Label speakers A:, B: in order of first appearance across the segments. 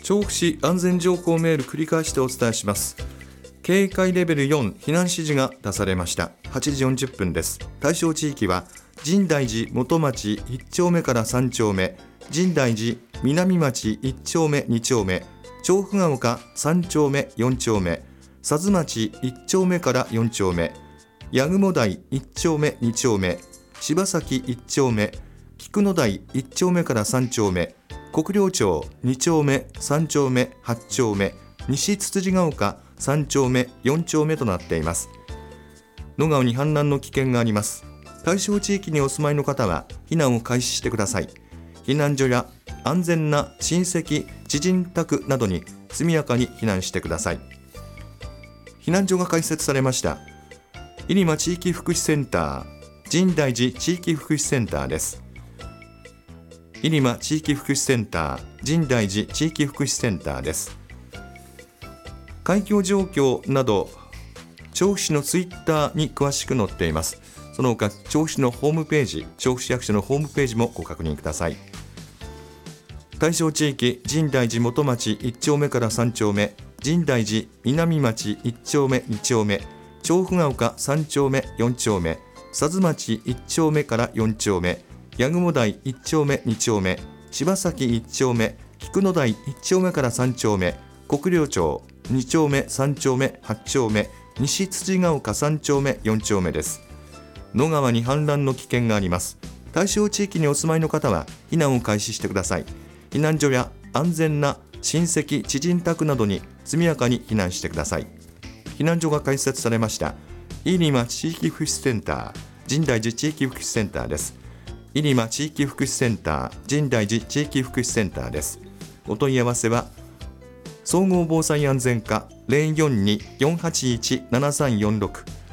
A: 調布市安全情報メール繰り返してお伝えします。警戒レベル4避難指示が出されました。8時40分です。対象地域は深大寺元町1丁目から3丁目、深大寺南町1丁目2丁目、調布が丘3丁目4丁目、佐津町1丁目から4丁目、八雲台1丁目2丁目、柴崎1丁目、菊野台1丁目から3丁目、国領町2丁目3丁目8丁目、西つつじが丘3丁目4丁目となっています。野川に氾濫の危険があります。対象地域にお住まいの方は避難を開始してください。避難所や安全な親戚知人宅などに速やかに避難してください。避難所が開設されました。入間地域福祉センター、深大寺地域福祉センターです。入間地域福祉センター、深大寺地域福祉センターです。開票状況など調布市のツイッターに詳しく載っています。その他調布市のホームページ、調布市役所のホームページもご確認ください。対象地域深大寺元町1丁目から3丁目、深大寺南町1丁目2丁目、調布が丘3丁目4丁目、佐津町1丁目から4丁目、八雲台1丁目2丁目、柴崎1丁目、菊野台1丁目から3丁目、国領町2丁目3丁目8丁目、西つつじが丘3丁目4丁目です。野川に氾濫の危険があります。対象地域にお住まいの方は避難を開始してください。避難所や安全な親戚知人宅などに速やかに避難してください。避難所が開設されました。入間地域福祉センター、深大寺地域福祉センターです。入間地域福祉センター、深大寺地域福祉センターです。お問い合わせは総合防災安全課 042-481-7346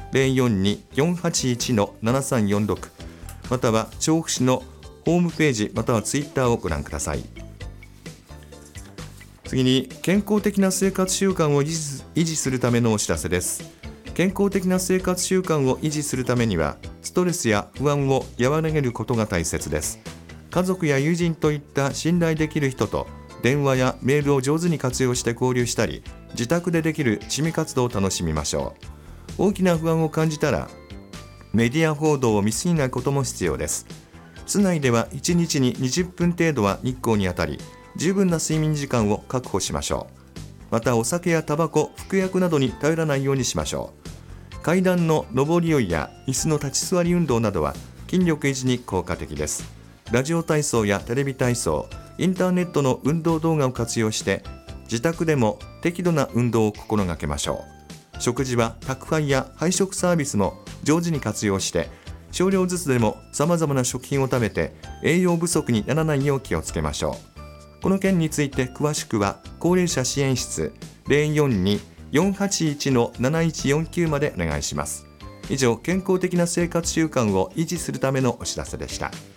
A: 042-481-7346 または調布市のホームページまたはツイッターをご覧ください。次に健康的な生活習慣を維持するためのお知らせです。健康的な生活習慣を維持するためにはストレスや不安を和らげることが大切です。家族や友人といった信頼できる人と電話やメールを上手に活用して交流したり、自宅でできる趣味活動を楽しみましょう。大きな不安を感じたらメディア報道を見過ぎないことも必要です。室内では1日に20分程度は日光に当たり、十分な睡眠時間を確保しましょう。またお酒やタバコ、服薬などに頼らないようにしましょう。階段の上り下りや椅子の立ち座り運動などは筋力維持に効果的です。ラジオ体操やテレビ体操、インターネットの運動動画を活用して自宅でも適度な運動を心がけましょう。食事は宅配や配食サービスも上手に活用して少量ずつでもさまざまな食品を食べて栄養不足にならないよう気をつけましょう。この件について詳しくは高齢者支援室 042-481-7149 までお願いします。以上、健康的な生活習慣を維持するためのお知らせでした。